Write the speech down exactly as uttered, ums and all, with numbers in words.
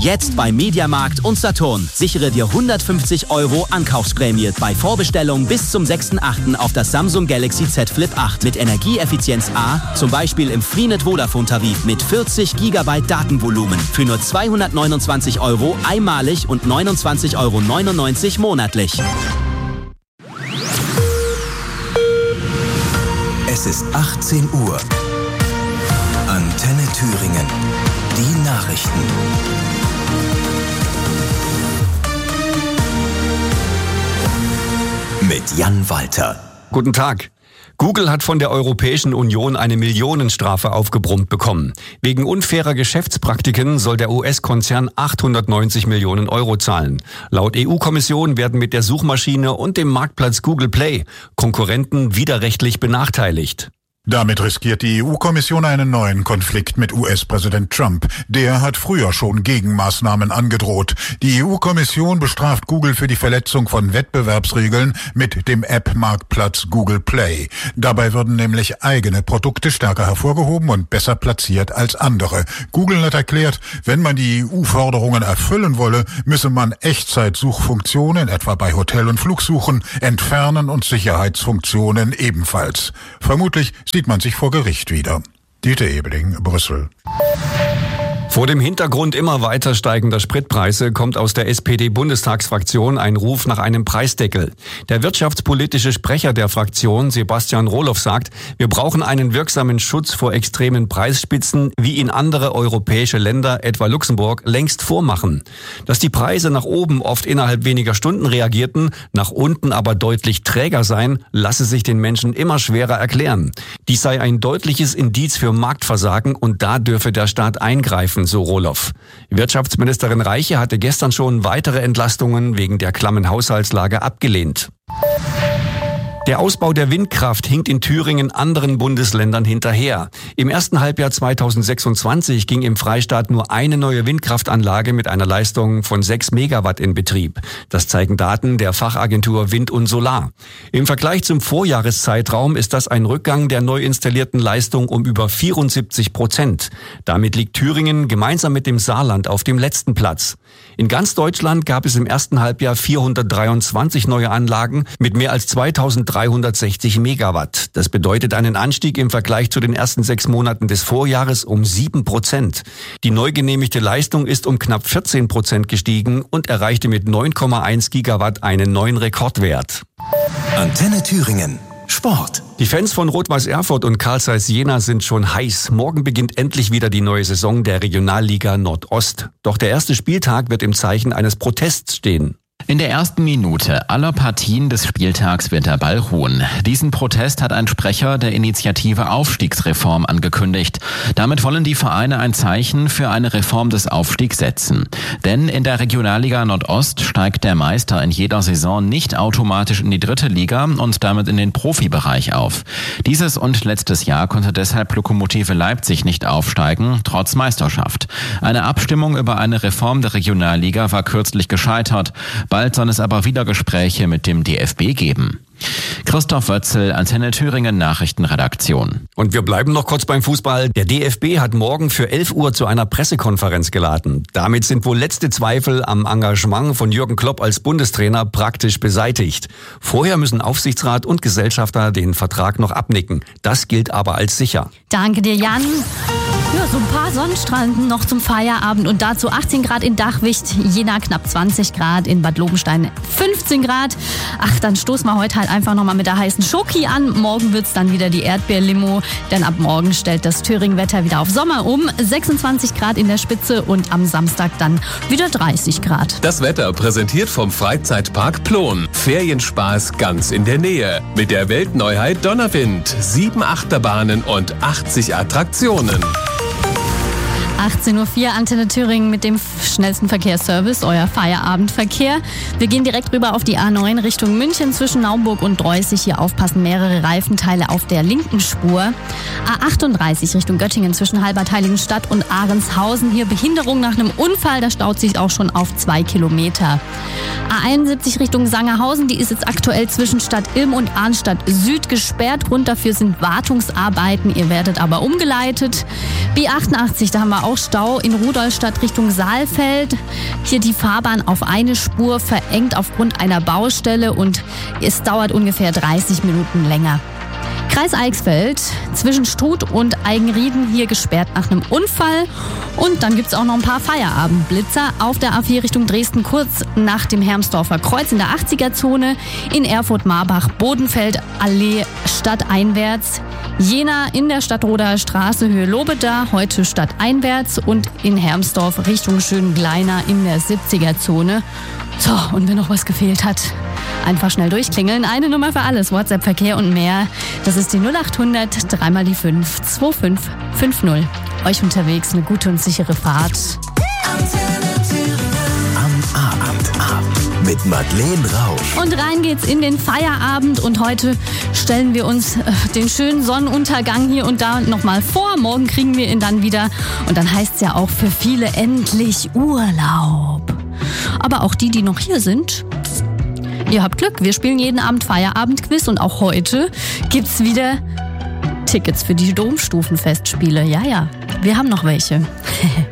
Jetzt bei Mediamarkt und Saturn. Sichere dir hundertfünfzig Euro Ankaufsprämie bei Vorbestellung bis zum sechsten achten auf das Samsung Galaxy Z Flip acht mit Energieeffizienz A, zum Beispiel im Freenet Vodafone Tarif mit vierzig Gigabyte Datenvolumen für nur zweihundertneunundzwanzig Euro einmalig und neunundzwanzig Euro neunundneunzig monatlich. Es ist achtzehn Uhr. Antenne Thüringen. Die Nachrichten. Mit Jan Walter. Guten Tag. Google hat von der Europäischen Union eine Millionenstrafe aufgebrummt bekommen. Wegen unfairer Geschäftspraktiken soll der U S-Konzern achthundertneunzig Millionen Euro zahlen. Laut E U-Kommission werden mit der Suchmaschine und dem Marktplatz Google Play Konkurrenten widerrechtlich benachteiligt. Damit riskiert die E U-Kommission einen neuen Konflikt mit U S-Präsident Trump. Der hat früher schon Gegenmaßnahmen angedroht. Die E U-Kommission bestraft Google für die Verletzung von Wettbewerbsregeln mit dem App-Marktplatz Google Play. Dabei würden nämlich eigene Produkte stärker hervorgehoben und besser platziert als andere. Google hat erklärt, wenn man die E U-Forderungen erfüllen wolle, müsse man Echtzeitsuchfunktionen, etwa bei Hotel- und Flugsuchen, entfernen und Sicherheitsfunktionen ebenfalls. Vermutlich sieht man sich vor Gericht wieder. Dieter Ebeling, Brüssel. Vor dem Hintergrund immer weiter steigender Spritpreise kommt aus der S P D-Bundestagsfraktion ein Ruf nach einem Preisdeckel. Der wirtschaftspolitische Sprecher der Fraktion, Sebastian Rohloff, sagt, wir brauchen einen wirksamen Schutz vor extremen Preisspitzen, wie ihn andere europäische Länder, etwa Luxemburg, längst vormachen. Dass die Preise nach oben oft innerhalb weniger Stunden reagierten, nach unten aber deutlich träger seien, lasse sich den Menschen immer schwerer erklären. Dies sei ein deutliches Indiz für Marktversagen und da dürfe der Staat eingreifen, so Rohloff. Wirtschaftsministerin Reiche hatte gestern schon weitere Entlastungen wegen der klammen Haushaltslage abgelehnt. Der Ausbau der Windkraft hinkt in Thüringen anderen Bundesländern hinterher. Im ersten Halbjahr zweitausendsechsundzwanzig ging im Freistaat nur eine neue Windkraftanlage mit einer Leistung von sechs Megawatt in Betrieb. Das zeigen Daten der Fachagentur Wind und Solar. Im Vergleich zum Vorjahreszeitraum ist das ein Rückgang der neu installierten Leistung um über vierundsiebzig Prozent. Damit liegt Thüringen gemeinsam mit dem Saarland auf dem letzten Platz. In ganz Deutschland gab es im ersten Halbjahr vierhundertdreiundzwanzig neue Anlagen mit mehr als zweitausenddreihundertsechzig Megawatt. Das bedeutet einen Anstieg im Vergleich zu den ersten sechs Monaten des Vorjahres um sieben Prozent. Die neu genehmigte Leistung ist um knapp vierzehn Prozent gestiegen und erreichte mit neun Komma eins Gigawatt einen neuen Rekordwert. Antenne Thüringen. Sport. Die Fans von Rot-Weiß Erfurt und Carl Zeiss Jena sind schon heiß. Morgen beginnt endlich wieder die neue Saison der Regionalliga Nordost. Doch der erste Spieltag wird im Zeichen eines Protests stehen. In der ersten Minute aller Partien des Spieltags wird der Ball ruhen. Diesen Protest hat ein Sprecher der Initiative Aufstiegsreform angekündigt. Damit wollen die Vereine ein Zeichen für eine Reform des Aufstiegs setzen. Denn in der Regionalliga Nordost steigt der Meister in jeder Saison nicht automatisch in die dritte Liga und damit in den Profibereich auf. Dieses und letztes Jahr konnte deshalb Lokomotive Leipzig nicht aufsteigen, trotz Meisterschaft. Eine Abstimmung über eine Reform der Regionalliga war kürzlich gescheitert. Bald soll es aber wieder Gespräche mit dem D F B geben. Christoph Wötzel, Antenne Thüringen Nachrichtenredaktion. Und wir bleiben noch kurz beim Fußball. Der D F B hat morgen für elf Uhr zu einer Pressekonferenz geladen. Damit sind wohl letzte Zweifel am Engagement von Jürgen Klopp als Bundestrainer praktisch beseitigt. Vorher müssen Aufsichtsrat und Gesellschafter den Vertrag noch abnicken. Das gilt aber als sicher. Danke dir, Jan. Ja, so ein paar Sonnenstrahlen noch zum Feierabend und dazu achtzehn Grad in Dachwicht, Jena knapp zwanzig Grad, in Bad Lobenstein fünfzehn Grad. Ach, dann stoßen wir heute halt einfach nochmal mit der heißen Schoki an. Morgen wird's dann wieder die Erdbeerlimo, denn ab morgen stellt das Thüringen-Wetter wieder auf Sommer um. sechsundzwanzig Grad in der Spitze und am Samstag dann wieder dreißig Grad. Das Wetter präsentiert vom Freizeitpark Plon. Ferienspaß ganz in der Nähe. Mit der Weltneuheit Donnerwind. Sieben Achterbahnen und achtzig Attraktionen. achtzehn Uhr vier, Antenne Thüringen mit dem schnellsten Verkehrsservice, euer Feierabendverkehr. Wir gehen direkt rüber auf die A neun Richtung München zwischen Naumburg und Dreußig. Hier aufpassen, mehrere Reifenteile auf der linken Spur. A achtunddreißig Richtung Göttingen zwischen Halbertheiligenstadt und Ahrenshausen. Hier Behinderung nach einem Unfall, da staut sich auch schon auf zwei Kilometer. A einundsiebzig Richtung Sangerhausen, die ist jetzt aktuell zwischen Stadt Ilm und Arnstadt Süd gesperrt. Grund dafür sind Wartungsarbeiten, ihr werdet aber umgeleitet. B achtundachtzig, da haben wir auch auch Stau in Rudolstadt Richtung Saalfeld. Hier die Fahrbahn auf eine Spur verengt aufgrund einer Baustelle und es dauert ungefähr dreißig Minuten länger. Kreis Eichsfeld, zwischen Struth und Eigenrieden hier gesperrt nach einem Unfall. Und dann gibt's auch noch ein paar Feierabendblitzer auf der A vier Richtung Dresden, kurz nach dem Hermsdorfer Kreuz in der achtziger-Zone, in Erfurt-Marbach, Bodenfeld, Allee stadteinwärts, Jena in der Stadtroder Straße Höhe Lobeda, heute stadteinwärts und in Hermsdorf Richtung Schöngleiner in der siebziger-Zone. So, und wenn noch was gefehlt hat, einfach schnell durchklingeln. Eine Nummer für alles, WhatsApp, Verkehr und mehr. Das ist die null acht hundert, dreimal die fünf, zwei fünf fünf null. Euch unterwegs eine gute und sichere Fahrt. Am Abend ab mit Madeleine Rausch. Und rein geht's in den Feierabend und heute stellen wir uns äh, den schönen Sonnenuntergang hier und da nochmal vor. Morgen kriegen wir ihn dann wieder und dann heißt's ja auch für viele endlich Urlaub. Aber auch die, die noch hier sind, ihr habt Glück, wir spielen jeden Abend Feierabendquiz und auch heute gibt's wieder Tickets für die Domstufenfestspiele. Ja, ja, wir haben noch welche.